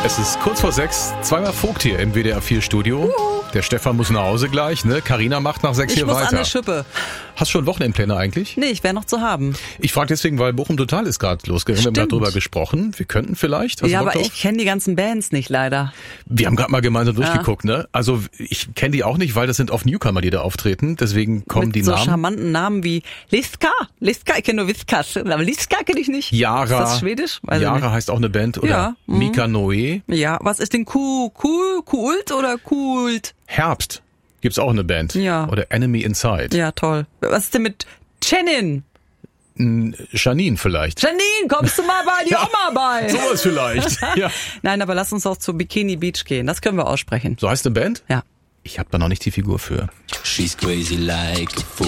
Es ist kurz vor 6, zweimal Vogt hier im WDR 4 Studio. Der Stefan muss nach Hause gleich, ne? Carina macht nach 6 hier weiter. Ich muss an der Schippe. Hast du schon Wochenendpläne eigentlich? Nee, ich wäre noch zu haben. Ich frage deswegen, weil Bochum Total ist gerade losgegangen. Wir haben gerade drüber gesprochen. Wir könnten vielleicht. Ja, aber ich kenne die ganzen Bands nicht, leider. Wir haben gerade mal gemeinsam durchgeguckt, ne? Also ich kenne die auch nicht, weil das sind oft Newcomer, die da auftreten. Deswegen kommen Mit die so Namen. Charmanten Namen wie Liska, ich kenne nur Viskas, aber Liska kenne ich nicht. Yara. Ist das Schwedisch? Weiß ich Yara nicht. heißt auch eine Band. Oder Ja, Mika Noe. Ja, was ist denn Kult oder Kult? Herbst gibt's auch eine Band. Ja. Oder Enemy Inside. Ja, toll. Was ist denn mit Chenin? Janine vielleicht. Janine, kommst du mal bei die Oma bei? Sowas vielleicht. Ja. Nein, aber lass uns auch zu Bikini Beach gehen. Das können wir aussprechen. So heißt eine Band? Ja. Ich habe da noch nicht die Figur für. She's crazy like a fool.